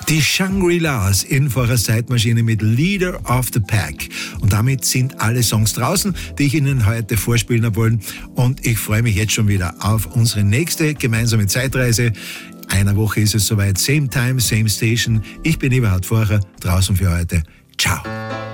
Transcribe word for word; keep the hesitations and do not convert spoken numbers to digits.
Die Shangri-Las in vorher Zeitmaschine mit Leader of the Pack. Und damit sind alle Songs draußen, die ich Ihnen heute vorspielen habe wollen. Und ich freue mich jetzt schon wieder auf unsere nächste gemeinsame Zeitreise. Einer Woche ist es soweit. Same time, same station. Ich bin Eberhard Forcher, draußen für heute. Ciao.